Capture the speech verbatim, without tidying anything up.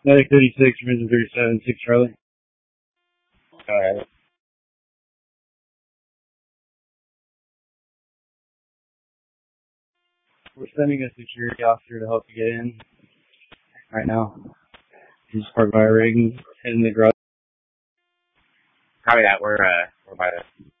Medic thirty-six, Division thirty-seven, six Charlie. Alright. We're sending a security officer to help you get in right now. He's parked by a rig, heading the garage. Copy that. We're, uh, we're by the